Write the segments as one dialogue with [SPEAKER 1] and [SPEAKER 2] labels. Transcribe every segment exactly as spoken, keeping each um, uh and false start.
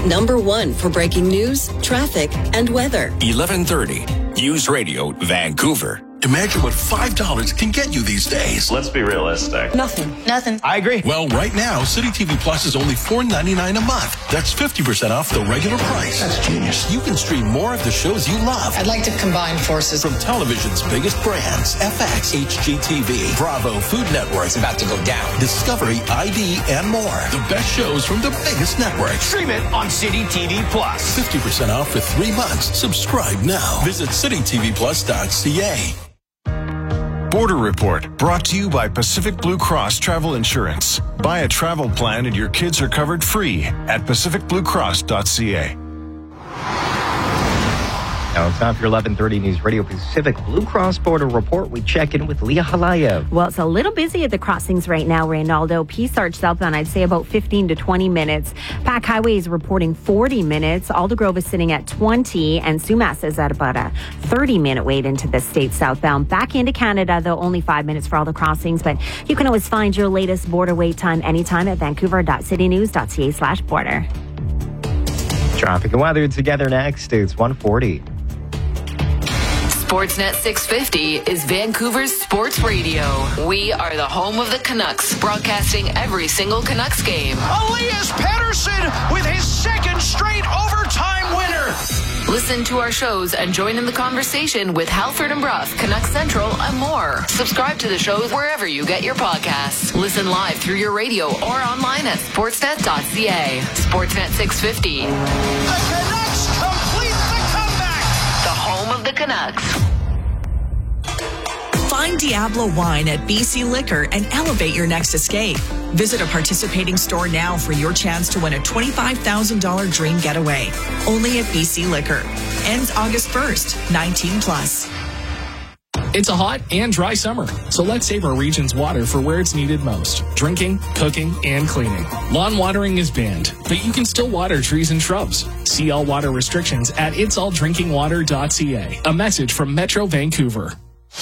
[SPEAKER 1] Number one for breaking news, traffic, and weather.
[SPEAKER 2] eleven thirty. News Radio, Vancouver.
[SPEAKER 3] Imagine what five dollars can get you these days.
[SPEAKER 4] Let's be realistic.
[SPEAKER 1] Nothing.
[SPEAKER 5] Nothing.
[SPEAKER 4] I agree.
[SPEAKER 3] Well, right now, City T V Plus is only four ninety-nine a month. That's fifty percent off the regular price. That's genius. You can stream more of the shows you love.
[SPEAKER 5] I'd like to combine forces.
[SPEAKER 3] From television's biggest brands, F X, H G T V, Bravo, Food Network.
[SPEAKER 6] It's about to go down.
[SPEAKER 3] Discovery, I D, and more. The best shows from the biggest networks.
[SPEAKER 6] Stream it on City T V Plus.
[SPEAKER 3] fifty percent off for three months. Subscribe now. Visit city t v plus dot c a.
[SPEAKER 7] Border Report, brought to you by Pacific Blue Cross Travel Insurance. Buy a travel plan and your kids are covered free at pacific blue cross dot c a.
[SPEAKER 8] Now it's time for your eleven thirty News Radio Pacific Blue Cross Border Report. We check in with Leah Halaya.
[SPEAKER 9] Well, it's a little busy at the crossings right now, Reynaldo. Peace Arch southbound, I'd say about fifteen to twenty minutes. Pac Highway is reporting forty minutes. Aldergrove is sitting at twenty, and Sumas is at about a thirty-minute wait into the state southbound. Back into Canada, though, only five minutes for all the crossings, but you can always find your latest border wait time anytime at vancouver dot city news dot c a slash border.
[SPEAKER 8] Traffic and weather together next. It's one forty.
[SPEAKER 10] Sportsnet six fifty is Vancouver's sports radio. We are the home of the Canucks, broadcasting every single Canucks game.
[SPEAKER 11] Elias Pettersson with his second straight overtime winner.
[SPEAKER 10] Listen to our shows and join in the conversation with Halford and Brough, Canucks Central, and more. Subscribe to the shows wherever you get your podcasts. Listen live through your radio or online at sportsnet dot c a. Sportsnet six fifty.
[SPEAKER 11] The Canucks complete the comeback.
[SPEAKER 10] The home of the Canucks.
[SPEAKER 12] Find Diablo Wine at B C Liquor and elevate your next escape. Visit a participating store now for your chance to win a twenty-five thousand dollars dream getaway. Only at B C Liquor. Ends August first, nineteen plus.
[SPEAKER 13] It's a hot and dry summer, so let's save our region's water for where it's needed most. Drinking, cooking, and cleaning. Lawn watering is banned, but you can still water trees and shrubs. See all water restrictions at its all drinking water dot c a. A message from Metro Vancouver.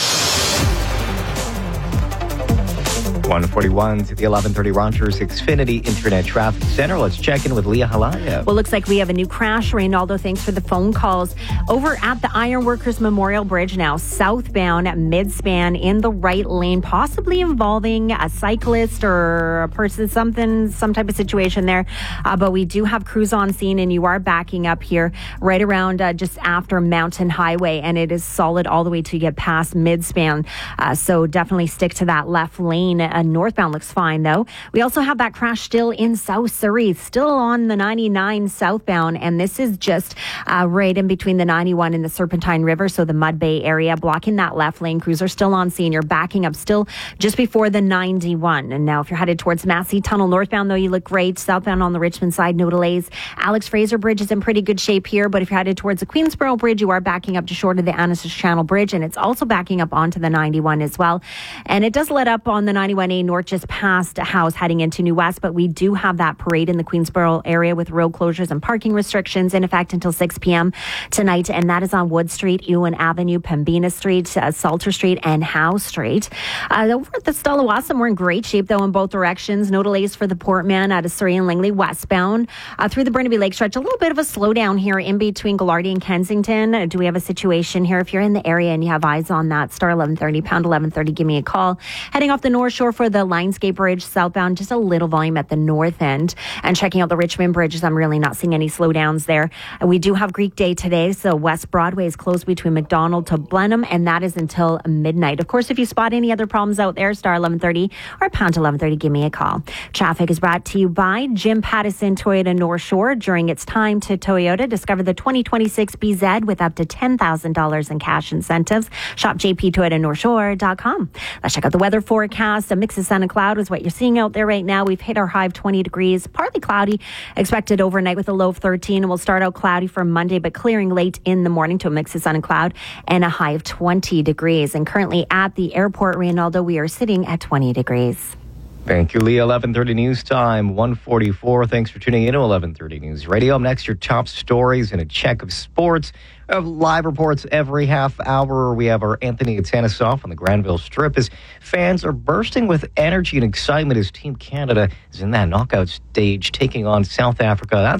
[SPEAKER 8] one forty-one to the eleven thirty Rogers Xfinity Internet Traffic Center. Let's check in with Leah Halaya.
[SPEAKER 9] Well, looks like we have a new crash. Reynaldo, thanks for the phone calls. Over at the Ironworkers Memorial Bridge now, southbound at mid-span in the right lane, possibly involving a cyclist or a person, something, some type of situation there. Uh, but we do have crews on scene, and you are backing up here right around uh, just after Mountain Highway, and it is solid all the way to get past mid-span. Uh, so definitely stick to that left lane. Uh, northbound looks fine, though. We also have that crash still in South Surrey, still on the ninety-nine southbound, and this is just uh, right in between the ninety-one and the Serpentine River, so the Mud Bay area, blocking that left lane. Crews are still on scene. You're backing up still just before the ninety-one. And now if you're headed towards Massey Tunnel northbound, though, you look great. Southbound on the Richmond side, no delays. Alex Fraser Bridge is in pretty good shape here, but if you're headed towards the Queensboro Bridge, you are backing up just short of the Annacis Channel Bridge, and it's also backing up onto the ninety-one as well. And it does let up on the ninety-one A north just past House heading into New West, but we do have that parade in the Queensboro area with road closures and parking restrictions in effect until six p.m. tonight, and that is on Wood Street, Ewan Avenue, Pembina Street, uh, Salter Street, and Howe Street. Uh, over at the Stella Wasson, we're in great shape, though, in both directions. No delays for the Portman out of Surrey and Langley westbound. Uh, through the Burnaby Lake stretch, a little bit of a slowdown here in between Gallardi and Kensington. Uh, do we have a situation here? If you're in the area and you have eyes on that, star eleven thirty, pound eleven thirty, give me a call. Heading off the North Shore for the Lionsgate Bridge southbound, just a little volume at the north end. And checking out the Richmond bridges, I'm really not seeing any slowdowns there. And we do have Greek Day today, so West Broadway is closed between McDonald to Blenheim, and that is until midnight. Of course, if you spot any other problems out there, star eleven thirty or pound eleven thirty, give me a call. Traffic is brought to you by Jim Pattison Toyota North Shore. During its time to Toyota, discover the twenty twenty-six B Z with up to ten thousand dollars in cash incentives. Shop j p toyota north shore dot com. Let's check out the weather forecast. A mix of sun and cloud is what you're seeing out there right now. We've hit our high of twenty degrees, partly cloudy, expected overnight with a low of thirteen. We'll start out cloudy for Monday, but clearing late in the morning to a mix of sun and cloud and a high of twenty degrees. And currently at the airport, Reynaldo, we are sitting at twenty degrees.
[SPEAKER 8] Thank you, Leah. eleven thirty news time, one forty-four. Thanks for tuning in to eleven thirty News Radio. Up next, your top stories and a check of sports. We have live reports every half hour. We have our Anthony Atanasoff on the Granville Strip as fans are bursting with energy and excitement as Team Canada is in that knockout stage taking on South Africa. That's